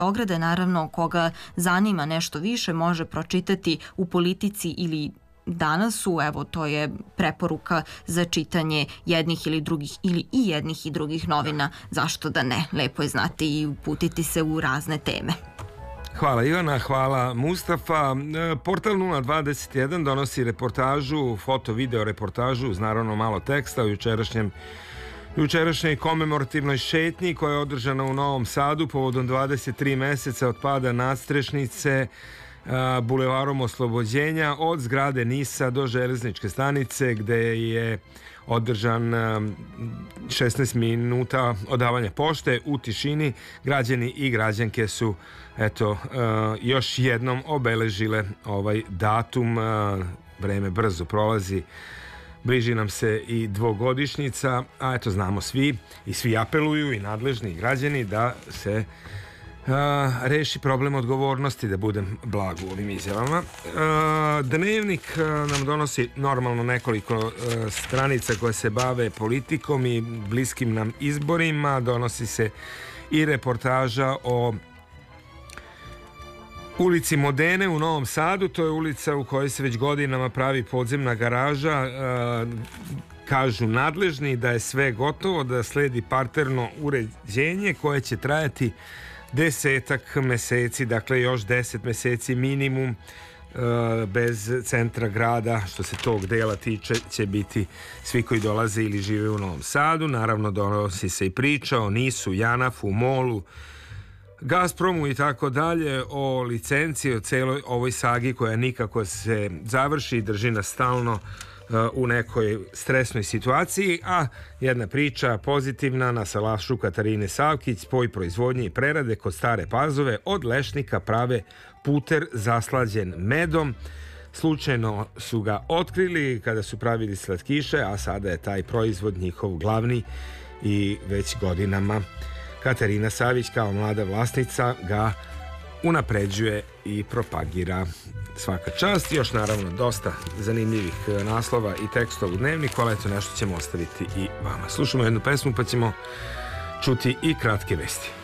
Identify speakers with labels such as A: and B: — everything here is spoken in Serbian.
A: Beograda. Naravno, koga zanima nešto više može pročitati u Politici ili Danasu. Evo, to je preporuka za čitanje jednih ili drugih ili i jednih i drugih novina. Zašto da ne? Lepo je znati i uputiti se u razne teme.
B: Hvala Ivana, hvala Mustafa. Portal 021 donosi reportažu, foto-video reportažu uz naravno malo teksta o jučerašnjoj komemorativnoj šetnji koja je održana u Novom Sadu povodom 23 meseca od pada nadstrešnice Bulevarom Oslobođenja od zgrade NIS-a do železničke stanice, gde je održan 16 minuta odavanja pošte u tišini. Građani i građanke su još jednom obeležile ovaj datum. Vreme brzo prolazi, bliži nam se i dvogodišnjica, a znamo svi i svi apeluju i nadležni građani da se reši problem odgovornosti, da budem blag u ovim izjavama. Dnevnik nam donosi normalno nekoliko stranica koje se bave politikom i bliskim nam izborima. Donosi se i reportaža o ulici Modene u Novom Sadu. To je ulica u kojoj se već godinama pravi podzemna garaža. Kažu nadležni da je sve gotovo, da sledi parterno uređenje koje će trajati 10 meseci, dakle još 10 meseci minimum. Bez centra grada, što se tog dela tiče, će biti svi koji dolaze ili žive u Novom Sadu. Naravno donosi se i priča o NIS-u, JANAF-u, MOL-u, Gazpromu i tako dalje, o licenciji, o celoj ovoj sagi koja nikako se završi i drži nas stalno u nekoj stresnoj situaciji. A jedna priča pozitivna na salašu Katarine Savkić, spoj proizvodnje i prerade kod Stare Pazove, od lešnika prave puter zaslađen medom. Slučajno su ga otkrili kada su pravili slatkiše, a sada je taj proizvod njihov glavni i već godinama Katarina Savić kao mlada vlasnica ga unapređuje i propagira. Svaka čast. Još naravno dosta zanimljivih naslova i tekstova u dnevniku, ali nešto ćemo ostaviti i vama. Slušamo jednu pesmu pa ćemo čuti i kratke vesti.